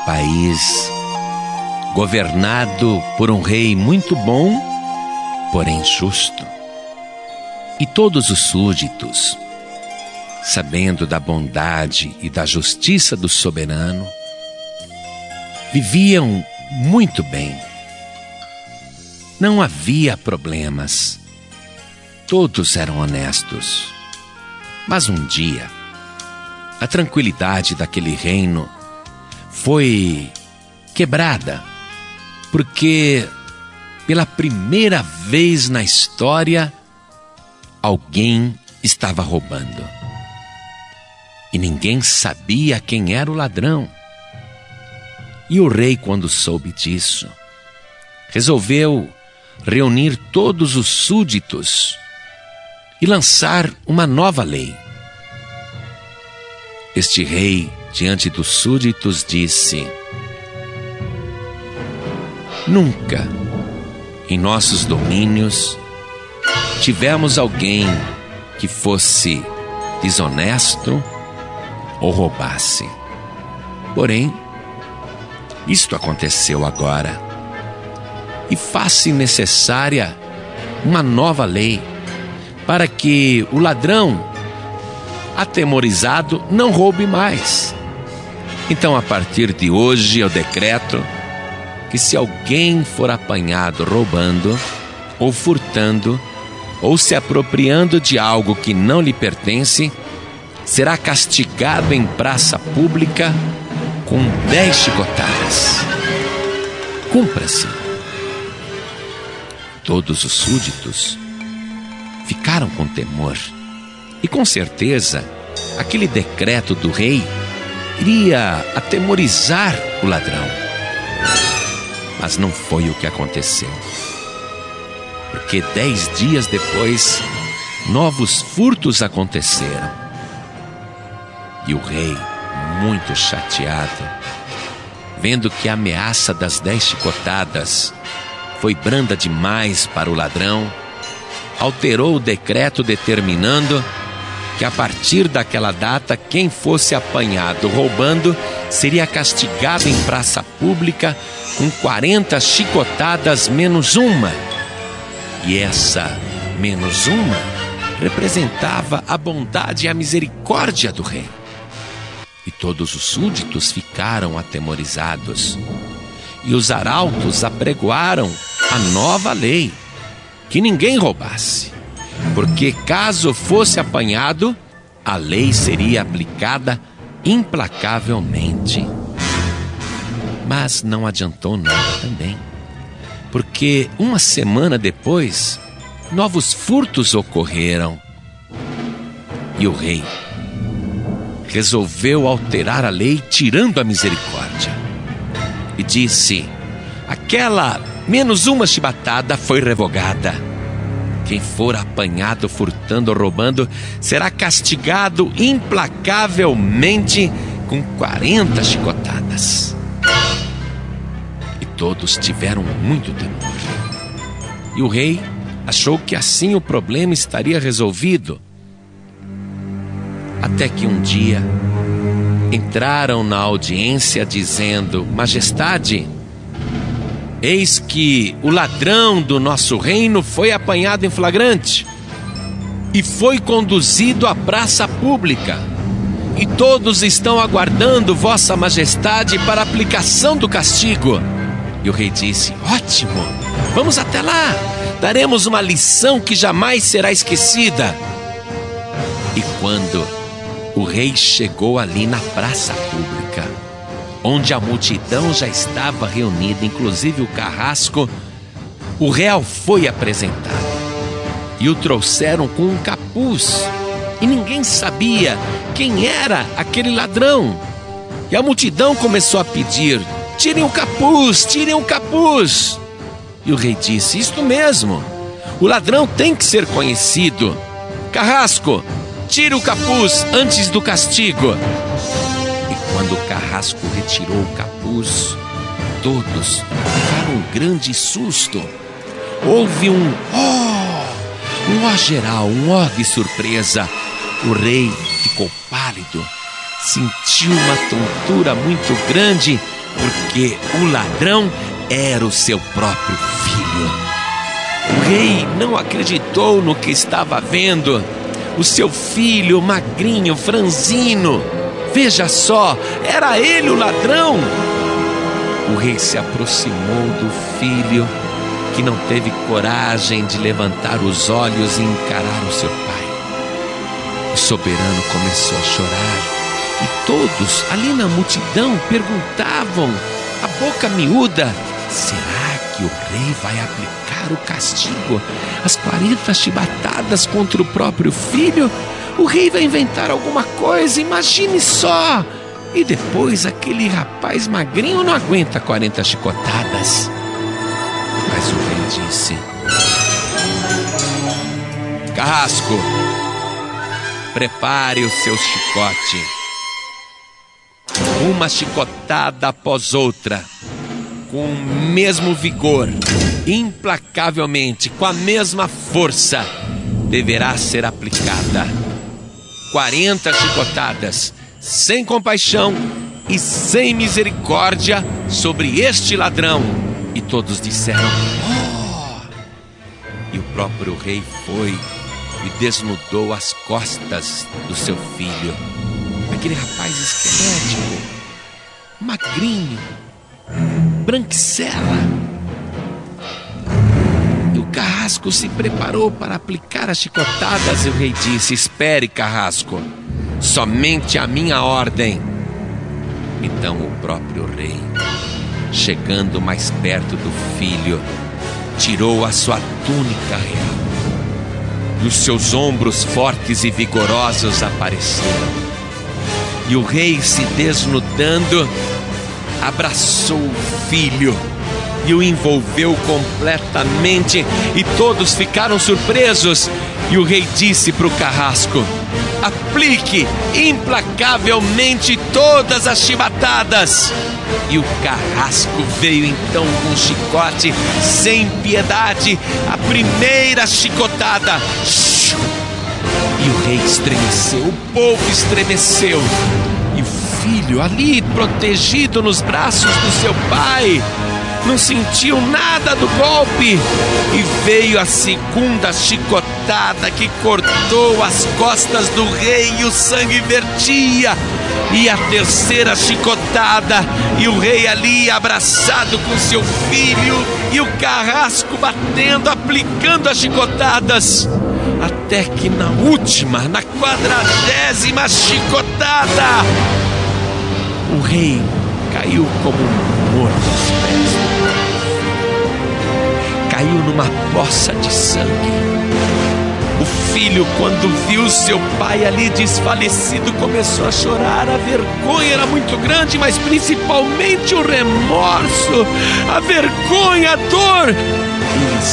país governado por um rei muito bom, porém justo. E todos os súditos, sabendo da bondade e da justiça do soberano, viviam muito bem. Não havia problemas. Todos eram honestos. Mas um dia, a tranquilidade daquele reino foi quebrada, porque pela primeira vez na história, alguém estava roubando. E ninguém sabia quem era o ladrão. E o rei, quando soube disso, resolveu reunir todos os súditos e lançar uma nova lei. Este rei, diante dos súditos, disse: nunca em nossos domínios tivemos alguém que fosse desonesto ou roubasse. Porém, isto aconteceu agora, e faz-se necessária uma nova lei para que o ladrão atemorizado não roube mais. Então, a partir de hoje, eu decreto que se alguém for apanhado roubando, ou furtando, ou se apropriando de algo que não lhe pertence, será castigado em praça pública com 10 chicotadas. Cumpra-se. Todos os súditos ficaram com temor, e com certeza aquele decreto do rei iria atemorizar o ladrão. Mas não foi o que aconteceu, porque 10 dias depois, novos furtos aconteceram. E o rei, muito chateado, vendo que a ameaça das 10 chicotadas foi branda demais para o ladrão, alterou o decreto determinando que a partir daquela data, quem fosse apanhado roubando seria castigado em praça pública com 40 chicotadas menos uma. E essa menos uma representava a bondade e a misericórdia do rei. E todos os súditos ficaram atemorizados. E os arautos apregoaram a nova lei, que ninguém roubasse, porque caso fosse apanhado, a lei seria aplicada implacavelmente. Mas não adiantou nada também, porque uma semana depois, novos furtos ocorreram. E o rei resolveu alterar a lei, tirando a misericórdia, e disse: aquela menos uma chibatada foi revogada. Quem for apanhado furtando ou roubando será castigado implacavelmente com 40 chicotadas. E todos tiveram muito temor. E o rei achou que assim o problema estaria resolvido. Até que um dia entraram na audiência dizendo: Majestade, eis que o ladrão do nosso reino foi apanhado em flagrante e foi conduzido à praça pública, e todos estão aguardando Vossa Majestade para a aplicação do castigo. E o rei disse: ótimo, vamos até lá, daremos uma lição que jamais será esquecida. E quando o rei chegou ali na praça pública, onde a multidão já estava reunida, inclusive o carrasco, o réu foi apresentado. E o trouxeram com um capuz, e ninguém sabia quem era aquele ladrão. E a multidão começou a pedir: tirem o capuz, tirem o capuz. E o rei disse: isto mesmo, o ladrão tem que ser conhecido. Carrasco, tire o capuz antes do castigo. Quando o carrasco retirou o capuz, todos levaram um grande susto. Houve um ó geral, um ó de surpresa. O rei ficou pálido, sentiu uma tontura muito grande porque o ladrão era o seu próprio filho. O rei não acreditou no que estava vendo. O seu filho, magrinho, franzino, veja só, era ele o ladrão. O rei se aproximou do filho, que não teve coragem de levantar os olhos e encarar o seu pai. O soberano começou a chorar e todos ali na multidão perguntavam, a boca miúda: será que o rei vai aplicar o castigo, as 40 chibatadas contra o próprio filho? O rei vai inventar alguma coisa, imagine só! E depois aquele rapaz magrinho não aguenta 40 chicotadas. Mas o rei disse: Carrasco, prepare o seu chicote. Uma chicotada após outra, com o mesmo vigor, implacavelmente, com a mesma força, deverá ser aplicada. 40 chicotadas, sem compaixão e sem misericórdia, sobre este ladrão. E todos disseram: oh! E o próprio rei foi e desnudou as costas do seu filho, aquele rapaz esquelético, magrinho, branquicela. E o Carrasco se preparou para aplicar as chicotadas, e o rei disse: espere, Carrasco, somente a minha ordem. Então o próprio rei, chegando mais perto do filho, tirou a sua túnica real, e os seus ombros fortes e vigorosos apareceram. E o rei, se desnudando, abraçou o filho e o envolveu completamente, e todos ficaram surpresos. E o rei disse para o Carrasco: aplique implacavelmente todas as chibatadas. E o Carrasco veio então com o chicote sem piedade, a primeira chicotada. E o rei estremeceu, o povo estremeceu. E o filho, ali protegido nos braços do seu pai, não sentiu nada do golpe. E veio a segunda chicotada, que cortou as costas do rei e o sangue vertia. E a terceira chicotada, e o rei ali abraçado com seu filho, e o Carrasco batendo, aplicando as chicotadas, até que na última, na 40ª chicotada, o rei caiu como morto aos pés do pai. Caiu numa poça de sangue. O filho, quando viu seu pai ali desfalecido, começou a chorar. A vergonha era muito grande, mas principalmente o remorso, a vergonha, a dor.